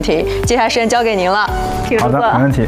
接下来时间交给您了，请好的，没问题。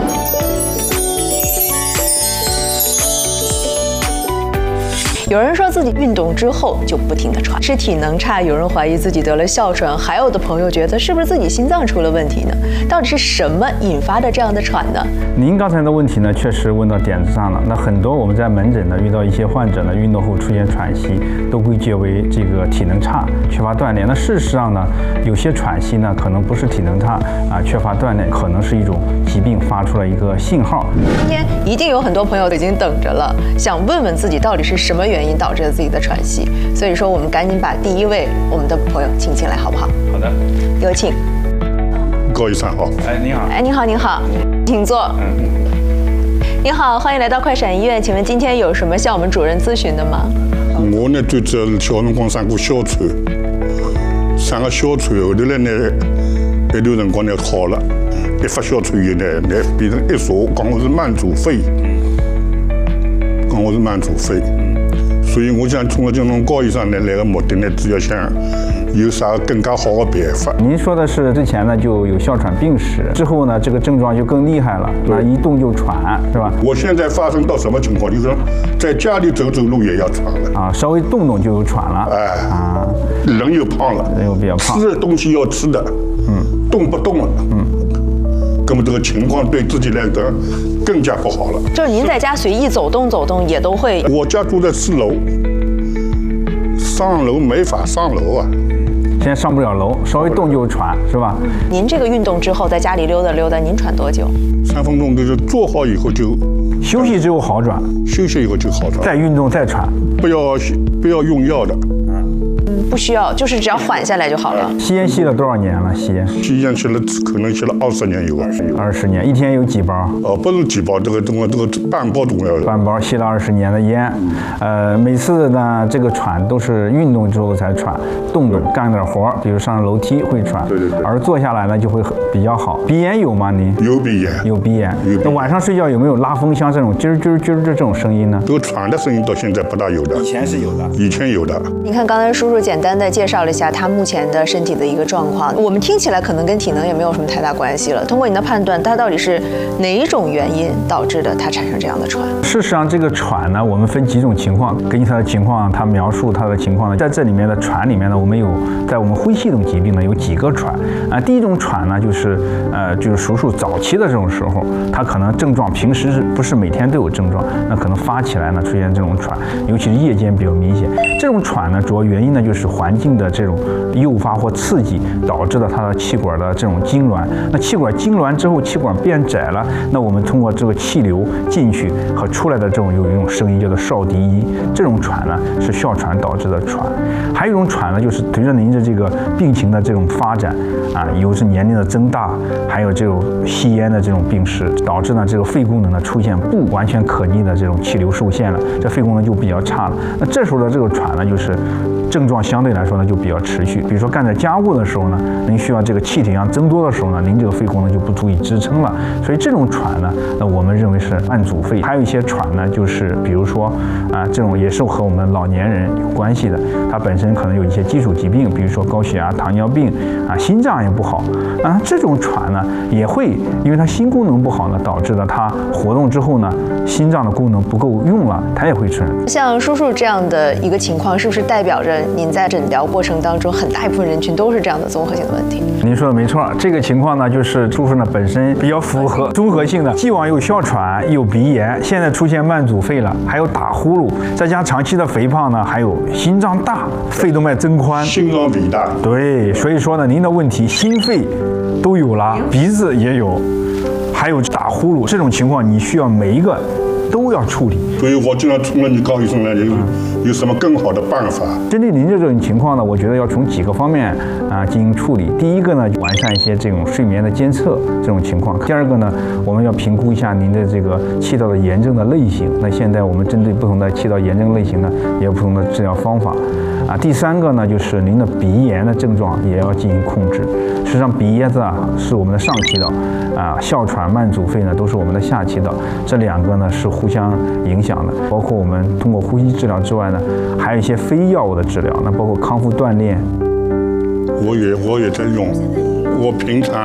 有人说自己运动之后就不停地喘，是体能差；有人怀疑自己得了哮喘，还有的朋友觉得是不是自己心脏出了问题呢？到底是什么引发的这样的喘呢？ 您刚才的问题呢，确实问到点子上了。那很多我们在门诊呢遇到一些患者呢，运动后出现喘息，都归结为这个体能差，缺乏锻炼。那事实上呢，有些喘息呢可能不是体能差缺乏锻炼，可能是一种疾病发出了一个信号。 今天一定有很多朋友已经等着了，想问问自己到底是什么原因导致了自己的喘息。所以说，我们赶紧把第一位我们的朋友请进来，好不好？ 好的， 有请。 高医生好。 哎，你好。 哎，您好，您好，请坐。您好，欢迎来到快闪医院。请问今天有什么向我们主任咨询的吗？ 我呢最主要是小辰光生过哮喘，生个哮喘后头来呢，一段辰光呢好了，一发哮喘以后呢，变成一查讲我是慢阻肺，讲我是慢阻肺，所以我想通过这种高医生呢来个目的呢，主要想有啥更加好的办法。 您说的是之前呢就有哮喘病史，之后呢这个症状就更厉害了，那一动就喘，是吧？ 我现在发生到什么情况？就是说在家里走走路也要喘了稍微动动就有喘了， 人又胖了， 人又比较胖， 吃的东西要吃的，动不动了，那么这个情况对自己来讲更加不好了。 就是您在家随意走动走动也都会。 我家住在4楼，上楼没法上楼啊。 现在上不了楼，稍微动就喘，是吧？ 您这个运动之后在家里溜达溜达，您喘多久 ？3分钟，就是做好以后就休息之后好转， 休息以后就好转， 再运动再喘， 不要用药的。 不需要，就是只要缓下来就好了。 吸烟吸了多少年了？吸烟吸了可能吸了20年有 20年，一天有几包？ 不是几包，这个半包重要的。 半包吸了20年的烟，每次呢这个喘都是运动之后才喘，动干点活，比如上楼梯会喘， 对。 而坐下来呢就会比较好。鼻炎有吗？您有鼻炎， 有鼻炎。那晚上睡觉有没有拉风箱这种啾啾啾这种声音呢？ 这个喘的声音到现在不大有的， 以前是有的， 以前有的。 你看刚才叔叔简单的介绍了一下他目前的身体的一个状况，我们听起来可能跟体能也没有什么太大关系了。通过你的判断，他到底是哪一种原因导致的他产生这样的喘？ 事实上，这个喘呢，我们分几种情况。根据他的情况，他描述他的情况呢，在这里面的喘里面呢，我们有在我们呼吸系统疾病呢有几个喘第一种喘呢，就是叔叔早期的这种时候，他可能症状平时不是每天都有症状，那可能发起来呢出现这种喘，尤其是夜间比较明显。这种喘呢，主要原因呢就是环境的这种诱发或刺激导致了它的气管的这种痉挛。那气管痉挛之后，气管变窄了，那我们通过这个气流进去和出来的这种有一种声音叫做哨笛音，这种喘呢是哮喘导致的喘。还有一种喘呢，就是随着您的这个病情的这种发展有是年龄的增大，还有这种吸烟的这种病史，导致呢这个肺功能呢出现不完全可逆的这种气流受限了，这肺功能就比较差了。那这时候的这个喘呢，就是症状相对来说呢就比较持续。比如说干点家务的时候呢，您需要这个气体量增多的时候呢，您这个肺功能就不足以支撑了。所以这种喘呢，那我们认为是慢阻肺。还有一些喘呢，就是比如说这种也是和我们老年人有关系的，它本身可能有一些基础疾病，比如说高血压、糖尿病心脏也不好这种喘呢也会因为它心功能不好呢，导致了它活动之后呢，心脏的功能不够用了，它也会出现。 像叔叔这样的一个情况，是不是代表着您在诊疗过程当中很大一部分人群都是这样的综合性的问题？ 您说的没错，这个情况呢，就是叔叔呢本身比较符合综合性的，既往有哮喘，有鼻炎，现在出现慢阻肺了，还有打呼噜，再加长期的肥胖呢，还有心脏大，肺动脉增宽， 心脏肥大。 对，所以说呢，您的问题心肺都有了，鼻子也有，还有打呼噜，这种情况你需要每一个都要处理。 所以我经常冲着你高医生呢，有什么更好的办法？ 针对您这种情况呢，我觉得要从几个方面进行处理。第一个呢，完善一些这种睡眠的监测这种情况。第二个呢，我们要评估一下您的这个气道的炎症的类型。那现在我们针对不同的气道炎症类型呢，也有不同的治疗方法。第三个呢，就是您的鼻炎的症状也要进行控制。实际上，鼻炎是我们的上气道，哮喘、慢阻肺呢都是我们的下气道，这两个呢是互相影响的。包括我们通过呼吸治疗之外呢，还有一些非药物的治疗，那包括康复锻炼。 我也在用，我平常